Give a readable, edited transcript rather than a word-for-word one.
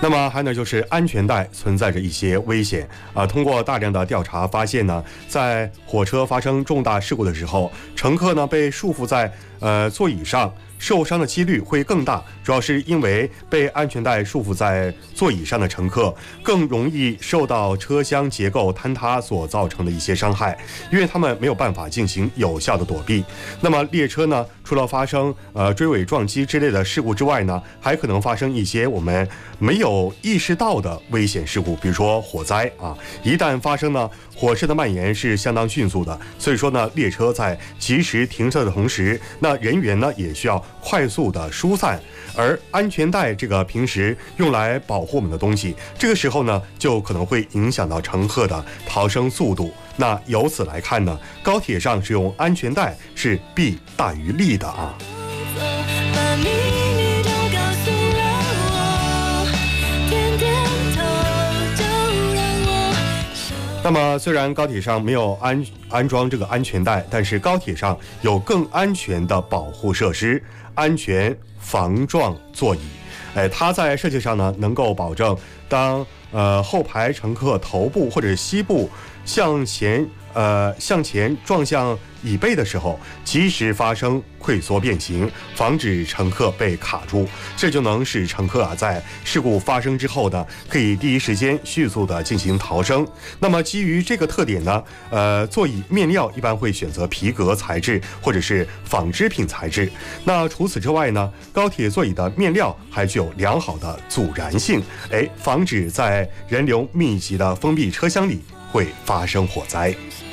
那么还有就是安全带存在着一些危险通过大量的调查发现呢，在火车发生重大事故的时候，乘客呢被束缚在座椅上，受伤的几率会更大，主要是因为被安全带束缚在座椅上的乘客更容易受到车厢结构坍塌所造成的一些伤害，因为他们没有办法进行有效的躲避。那么列车呢，除了发生追尾撞击之类的事故之外呢，还可能发生一些我们没有意识到的危险事故，比如说火灾一旦发生呢，火势的蔓延是相当迅速的，所以说呢，列车在及时停车的同时，那人员呢也需要快速的疏散，而安全带这个平时用来保护我们的东西，这个时候呢就可能会影响到乘客的逃生速度。那由此来看呢，高铁上使用安全带是弊大于利的那么虽然高铁上没有安装这个安全带，但是高铁上有更安全的保护设施，安全防撞座椅。它在设计上呢，能够保证当后排乘客头部或者膝部向前撞向椅背的时候，及时发生溃缩变形，防止乘客被卡住，这就能使乘客在事故发生之后呢，可以第一时间迅速的进行逃生。那么基于这个特点呢，座椅面料一般会选择皮革材质或者是纺织品材质。那除此之外呢，高铁座椅的面料还具有良好的阻燃性，防止在人流密集的封闭车厢里会发生火灾。